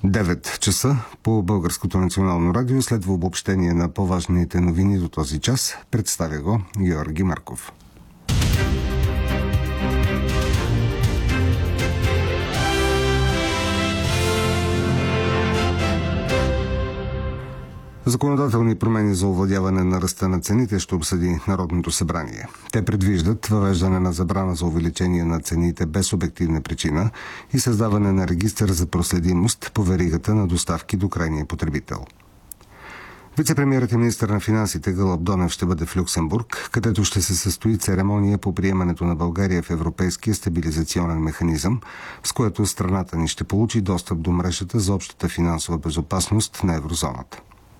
9 часа по Българското национално радио следва обобщение на по-важните новини до този час. Представя го Георги Марков. Законодателни промени за овладяване на ръста на цените ще обсъди Народното събрание. Те предвиждат въвеждане на забрана за увеличение на цените без обективна причина и създаване на регистър за проследимост по веригата на доставки до крайния потребител. Вицепремиерът и министър на финансите Гълъб Донев ще бъде в Люксембург, където ще се състои церемония по приемането на България в Европейския стабилизационен механизъм, с което страната ни ще получи достъп до мрежата за общата финансова безопасност на еврозоната.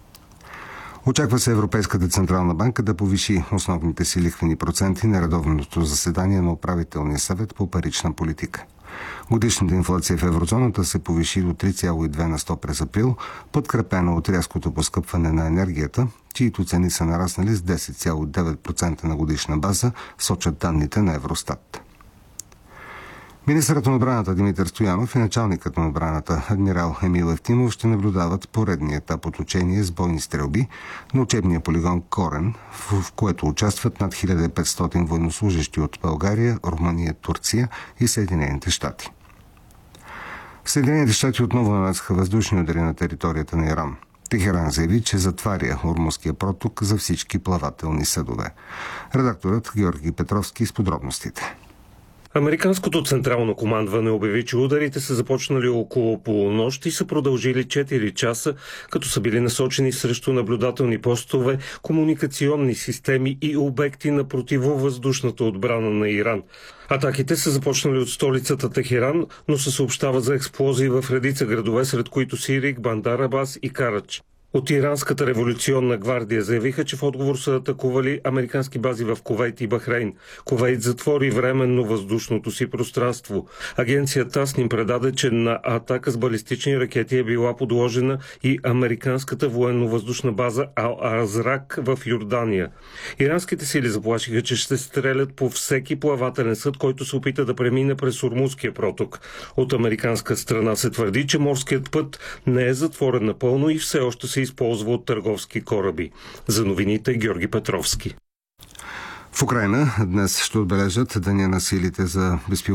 Очаква се Европейската централна банка да повиши основните си лихвени проценти на редовното заседание на управителния съвет по парична политика. Годишната инфлация в еврозоната се повиши до 3,2% през април, подкрепена от рязкото поскъпване на енергията, чието цени са нараснали с 10,9% на годишна база, сочат данните на Евростат. Министърът на отбраната Димитър Стоянов и началникът на отбраната адмирал Емил Евтимов ще наблюдават поредния етап от учение с бойни стрелби на учебния полигон Корен, в което участват над 1500 военнослужещи от България, Румъния, Турция и Съединените щати. Съединените щати отново нанесоха въздушни удари на територията на Иран. Техеран заяви, че затваря Ормузския проток за всички плавателни съдове. Редакторът Георги Петровски с подробностите. Американското централно командване обяви, че ударите са започнали около полунощ и са продължили 4 часа, като са били насочени срещу наблюдателни постове, комуникационни системи и обекти на противовъздушната отбрана на Иран. Атаките са започнали от столицата Техеран, но се съобщава за експлозии в редица градове, сред които Сирик, Бандар Абас и Карадж. От Иранската революционна гвардия заявиха, че в отговор са атакували американски бази в Кувейт и Бахрейн. Кувейт затвори временно въздушното си пространство. Агенция ТАСС им предаде, че на атака с балистични ракети е била подложена и американската военно-въздушна база Ал-Азрак в Йордания. Иранските сили заплашиха, че ще стрелят по всеки плавателен съд, който се опита да премине през Ормузския проток. От американска страна се твърди, че морският път не е затворен напълно и все още се използва от търговски кораби. За новините Георги Петровски. В Украйна днес ще отбележат Деня на силите за безпилотни